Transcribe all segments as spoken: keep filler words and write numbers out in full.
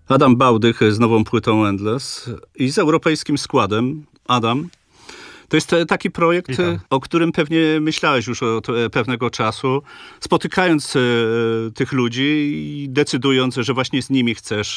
Adam Bałdych z nową płytą Endless i z europejskim składem. Adam, to jest taki projekt, Witam. O którym pewnie myślałeś już od pewnego czasu, spotykając tych ludzi i decydując, że właśnie z nimi chcesz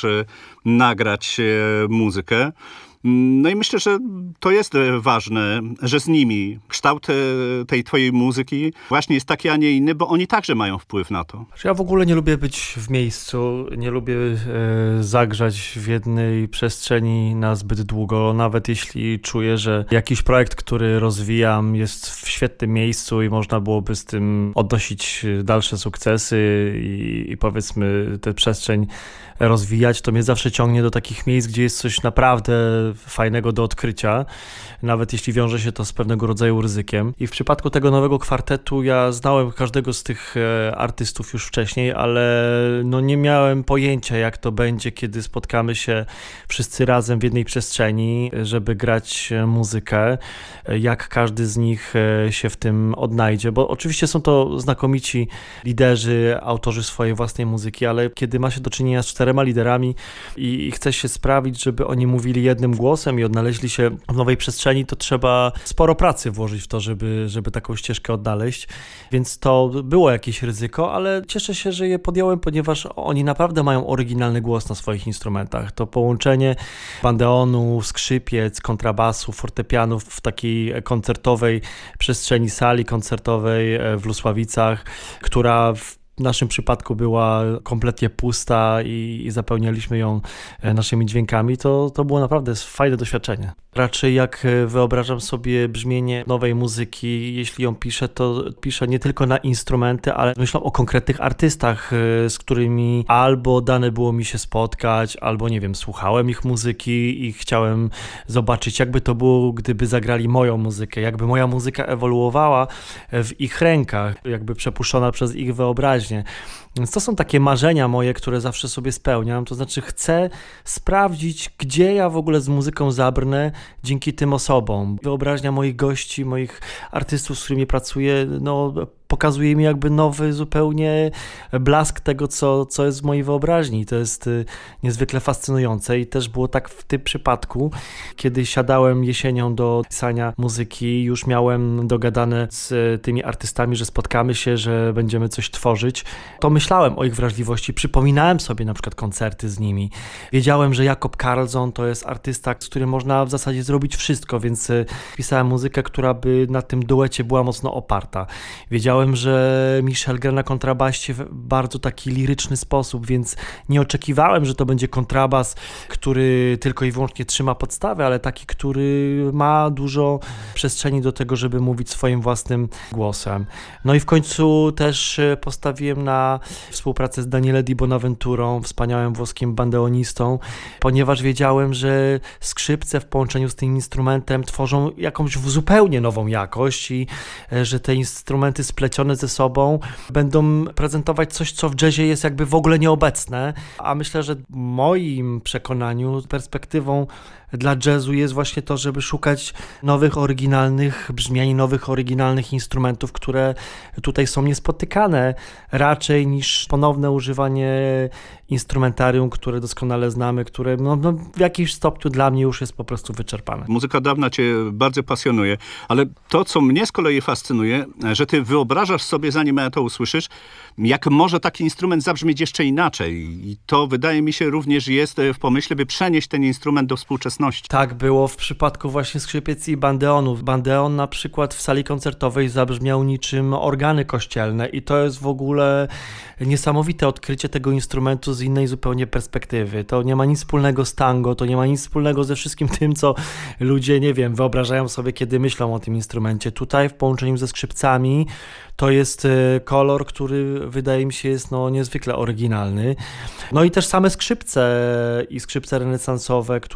nagrać muzykę. No i myślę, że to jest ważne, że z nimi kształt tej twojej muzyki właśnie jest taki, a nie inny, bo oni także mają wpływ na to. Ja w ogóle nie lubię być w miejscu, nie lubię e, zagrzać w jednej przestrzeni na zbyt długo, nawet jeśli czuję, że jakiś projekt, który rozwijam, jest w świetnym miejscu i można byłoby z tym odnosić dalsze sukcesy i, i powiedzmy tę przestrzeń rozwijać, to mnie zawsze ciągnie do takich miejsc, gdzie jest coś naprawdę fajnego do odkrycia, nawet jeśli wiąże się to z pewnego rodzaju ryzykiem. I w przypadku tego nowego kwartetu ja znałem każdego z tych artystów już wcześniej, ale no nie miałem pojęcia, jak to będzie, kiedy spotkamy się wszyscy razem w jednej przestrzeni, żeby grać muzykę, jak każdy z nich się w tym odnajdzie, bo oczywiście są to znakomici liderzy, autorzy swojej własnej muzyki, ale kiedy ma się do czynienia z czterema liderami i chce się sprawić, żeby oni mówili jednym głosem i odnaleźli się w nowej przestrzeni, to trzeba sporo pracy włożyć w to, żeby, żeby taką ścieżkę odnaleźć, więc to było jakieś ryzyko, ale cieszę się, że je podjąłem, ponieważ oni naprawdę mają oryginalny głos na swoich instrumentach. To połączenie bandeonu, skrzypiec, kontrabasu, fortepianów w takiej koncertowej przestrzeni sali koncertowej w Lusławicach, która w W naszym przypadku była kompletnie pusta i, i zapełnialiśmy ją naszymi dźwiękami, to, to było naprawdę fajne doświadczenie. Raczej jak wyobrażam sobie brzmienie nowej muzyki, jeśli ją piszę, to piszę nie tylko na instrumenty, ale myślę o konkretnych artystach, z którymi albo dane było mi się spotkać, albo nie wiem, słuchałem ich muzyki i chciałem zobaczyć, jakby to było, gdyby zagrali moją muzykę, jakby moja muzyka ewoluowała w ich rękach, jakby przepuszczona przez ich wyobraźnię. Więc to są takie marzenia moje, które zawsze sobie spełniam, to znaczy chcę sprawdzić, gdzie ja w ogóle z muzyką zabrnę dzięki tym osobom. Wyobraźnia moich gości, moich artystów, z którymi pracuję, no pokazuje mi jakby nowy zupełnie blask tego, co, co jest w mojej wyobraźni. To jest niezwykle fascynujące i też było tak w tym przypadku, kiedy siadałem jesienią do pisania muzyki, już miałem dogadane z tymi artystami, że spotkamy się, że będziemy coś tworzyć. To myślałem o ich wrażliwości, przypominałem sobie na przykład koncerty z nimi. Wiedziałem, że Jakob Karlsson to jest artysta, z którym można w zasadzie zrobić wszystko, więc pisałem muzykę, która by na tym duecie była mocno oparta. Wiedziałem, że Michel gra na kontrabasie w bardzo taki liryczny sposób, więc nie oczekiwałem, że to będzie kontrabas, który tylko i wyłącznie trzyma podstawę, ale taki, który ma dużo przestrzeni do tego, żeby mówić swoim własnym głosem. No i w końcu też postawiłem na współpracę z Daniele Di Bonaventurą, wspaniałym włoskim bandeonistą, ponieważ wiedziałem, że skrzypce w połączeniu z tym instrumentem tworzą jakąś zupełnie nową jakość i że te instrumenty splecione ze sobą będą prezentować coś, co w jazzie jest jakby w ogóle nieobecne, a myślę, że w moim przekonaniu perspektywą dla jazzu jest właśnie to, żeby szukać nowych, oryginalnych brzmień, nowych, oryginalnych instrumentów, które tutaj są niespotykane, raczej niż ponowne używanie instrumentarium, które doskonale znamy, które no, no, w jakimś stopniu dla mnie już jest po prostu wyczerpane. Muzyka dawna cię bardzo pasjonuje, ale to, co mnie z kolei fascynuje, że ty wyobrażasz sobie, zanim to usłyszysz, jak może taki instrument zabrzmieć jeszcze inaczej. I to wydaje mi się również jest w pomyśle, by przenieść ten instrument do współczesności. Tak było w przypadku właśnie skrzypiec i bandeonu. Bandeon na przykład w sali koncertowej zabrzmiał niczym organy kościelne i to jest w ogóle niesamowite odkrycie tego instrumentu z innej zupełnie perspektywy. To nie ma nic wspólnego z tango, to nie ma nic wspólnego ze wszystkim tym, co ludzie, nie wiem, wyobrażają sobie, kiedy myślą o tym instrumencie. Tutaj w połączeniu ze skrzypcami to jest kolor, który wydaje mi się jest no, niezwykle oryginalny. No i też same skrzypce i skrzypce renesansowe, które też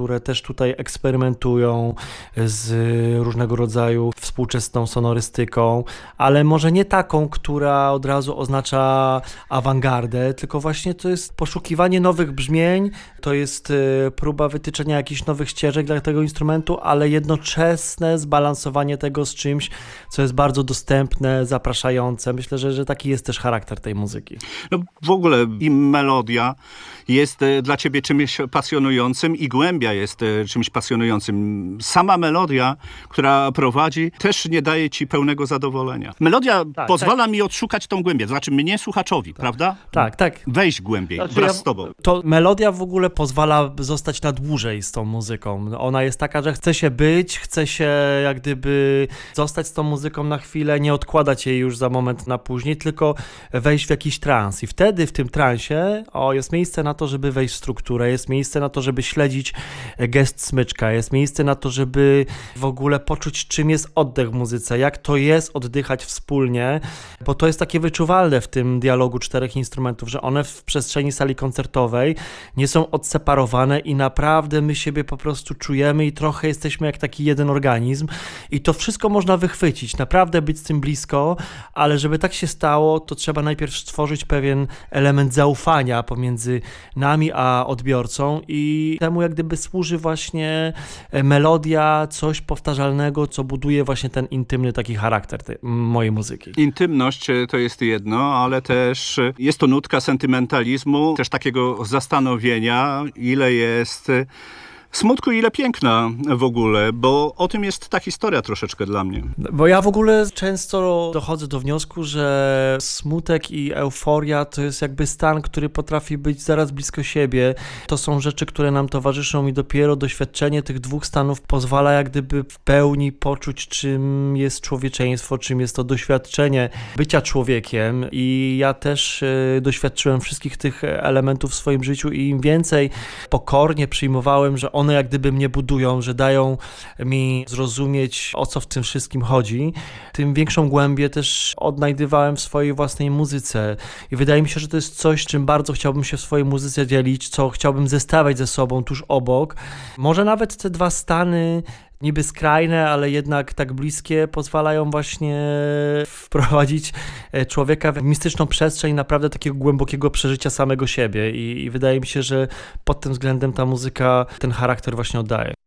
tutaj eksperymentują z różnego rodzaju współczesną sonorystyką, ale może nie taką, która od razu oznacza awangardę, tylko właśnie to jest poszukiwanie nowych brzmień, to jest próba wytyczenia jakichś nowych ścieżek dla tego instrumentu, ale jednoczesne zbalansowanie tego z czymś, co jest bardzo dostępne, zapraszające. Myślę, że, że taki jest też charakter tej muzyki. No w ogóle i melodia jest dla ciebie czymś pasjonującym i głębia jest czymś pasjonującym. Sama melodia, która prowadzi, też nie daje ci pełnego zadowolenia. Melodia tak, pozwala tak. mi odszukać tą głębię, to znaczy mnie, słuchaczowi, tak. prawda? Tak, tak. Wejść głębiej, Znaczy, wraz ja, z tobą. To melodia w ogóle pozwala zostać na dłużej z tą muzyką. Ona jest taka, że chce się być, chce się jak gdyby zostać z tą muzyką na chwilę, nie odkładać jej już za moment na później, tylko wejść w jakiś trans. I wtedy w tym transie o, jest miejsce na to, żeby wejść w strukturę, jest miejsce na to, żeby śledzić gest smyczka, jest miejsce na to, żeby w ogóle poczuć, czym jest oddech w muzyce, jak to jest oddychać wspólnie, bo to jest takie wyczuwalne w tym dialogu czterech instrumentów, że one w przestrzeni sali koncertowej nie są odseparowane i naprawdę my siebie po prostu czujemy i trochę jesteśmy jak taki jeden organizm i to wszystko można wychwycić, naprawdę być z tym blisko, ale żeby tak się stało, to trzeba najpierw stworzyć pewien element zaufania pomiędzy nami a odbiorcą i temu jak gdyby służy właśnie melodia, coś powtarzalnego, co buduje właśnie ten intymny taki charakter tej, mojej muzyki. Intymność to jest jedno, ale też jest to nutka sentymentalizmu, też takiego zastanowienia, ile jest smutku, ile piękna w ogóle, bo o tym jest ta historia troszeczkę dla mnie. Bo ja w ogóle często dochodzę do wniosku, że smutek i euforia to jest jakby stan, który potrafi być zaraz blisko siebie. To są rzeczy, które nam towarzyszą i dopiero doświadczenie tych dwóch stanów pozwala jak gdyby w pełni poczuć, czym jest człowieczeństwo, czym jest to doświadczenie bycia człowiekiem i ja też y, doświadczyłem wszystkich tych elementów w swoim życiu i im więcej pokornie przyjmowałem, że one jak gdyby mnie budują, że dają mi zrozumieć, o co w tym wszystkim chodzi, tym większą głębię też odnajdywałem w swojej własnej muzyce. I wydaje mi się, że to jest coś, czym bardzo chciałbym się w swojej muzyce dzielić, co chciałbym zestawiać ze sobą tuż obok. Może nawet te dwa stany niby skrajne, ale jednak tak bliskie, pozwalają właśnie wprowadzić człowieka w mistyczną przestrzeń naprawdę takiego głębokiego przeżycia samego siebie i, i wydaje mi się, że pod tym względem ta muzyka ten charakter właśnie oddaje.